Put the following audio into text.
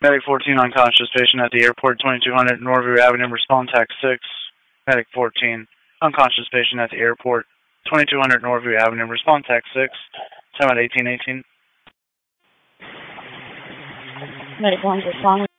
Medic 14, unconscious patient at the airport, 2200 Norview Avenue, respond tax 6. Medic 14, unconscious patient at the airport, 2200 Norview Avenue, respond tax 6. Time at 1818. Medic 1, respond.